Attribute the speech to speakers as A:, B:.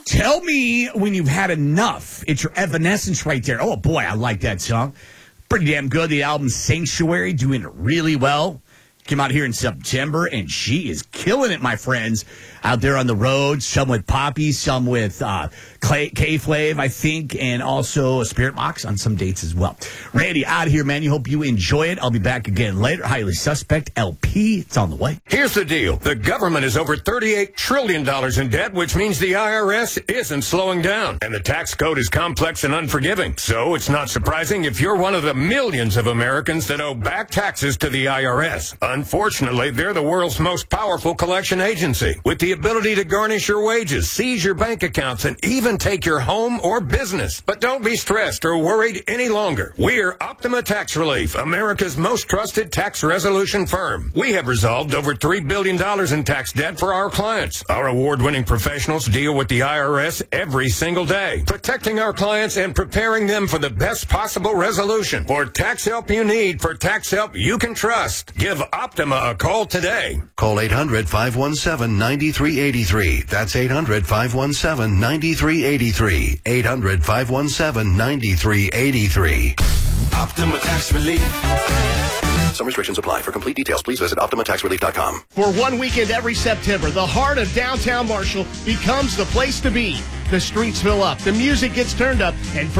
A: Tell me when you've had enough. It's your Evanescence right there. Oh, boy, I like that song. Pretty damn good. The album Sanctuary doing it really well. Came out here in September, and she is killing it, my friends. Out there on the road, some with Poppy, some with K-Flav, I think, and also Spirit Box on some dates as well. Randy, out of here, man. You hope you enjoy it. I'll be back again later. Highly Suspect LP. It's on the way.
B: Here's the deal. The government is over $38 trillion in debt, which means the IRS isn't slowing down. And the tax code is complex and unforgiving. So it's not surprising if you're one of the millions of Americans that owe back taxes to the IRS. Unfortunately, they're the world's most powerful collection agency, with the ability to garnish your wages, seize your bank accounts, and even take your home or business. But don't be stressed or worried any longer. We're Optima Tax Relief, America's most trusted tax resolution firm. We have resolved over $3 billion in tax debt for our clients. Our award-winning professionals deal with the IRS every single day, protecting our clients and preparing them for the best possible resolution. For tax help you need, for tax help you can trust, give Optima a call today.
C: Call 800-517-9383. That's 800-517-9383. 800-517-9383.
D: Optima Tax Relief.
C: Some restrictions apply. For complete details, please visit OptimaTaxRelief.com.
E: For one weekend every September, the heart of downtown Marshall becomes the place to be. The streets fill up, the music gets turned up, and